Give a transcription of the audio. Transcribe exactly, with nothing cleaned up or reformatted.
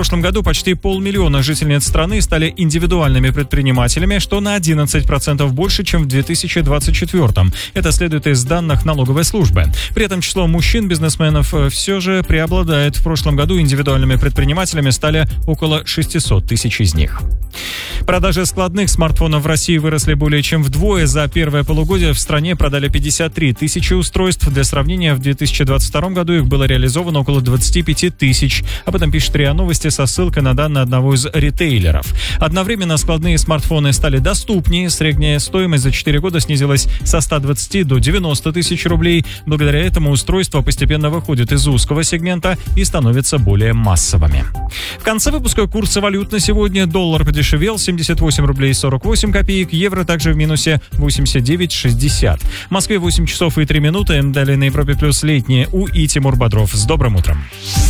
прошлом году почти полмиллиона жительниц страны стали индивидуальными предпринимателями, что на одиннадцать процентов больше, чем в две тысячи двадцать четвёртом. Это следует из данных налоговой службы. При этом число мужчин-бизнесменов все же преобладает. В прошлом году индивидуальными предпринимателями стали около шестьсот тысяч из них. Продажи складных смартфонов в России выросли более чем вдвое. За первое полугодие в стране продали пятьдесят три тысячи устройств. Для сравнения, в две тысячи двадцать втором году их было реализовано около двадцать пять тысяч. Об этом пишет РИА Новости со ссылкой на данные одного из ритейлеров. Одновременно складные смартфоны стали доступнее. Средняя стоимость за четыре года снизилась со ста двадцати до девяноста тысяч рублей. Благодаря этому устройства постепенно выходят из узкого сегмента и становятся более массовыми. В конце выпуска курсы валют на сегодня. Доллар подешевел семьдесят восемь рублей сорок восемь копеек. Евро также в минусе восемьдесят девять шестьдесят. В Москве восемь часов и три минуты. Далее на Европе плюс летнее. У и Тимур Бодров. С добрым утром.